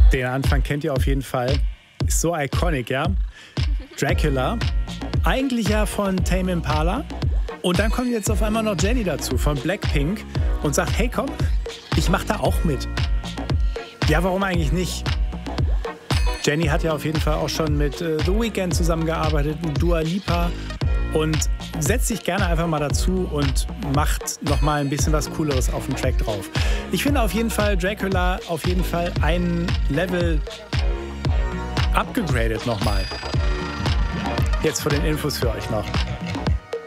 Den Anfang kennt ihr auf jeden Fall. Ist so iconic, ja? Dracula, eigentlich ja von Tame Impala. Und dann kommt jetzt auf einmal noch Jennie dazu von Blackpink und sagt, hey komm, ich mach da auch mit. Ja, warum eigentlich nicht? Jennie hat ja auf jeden Fall auch schon mit The Weeknd zusammengearbeitet, mit Dua Lipa und setzt sich gerne einfach mal dazu und macht nochmal ein bisschen was Cooleres auf den Track drauf. Ich finde auf jeden Fall Dracula auf jeden Fall ein Level abgegradet nochmal. Jetzt vor den Infos für euch noch.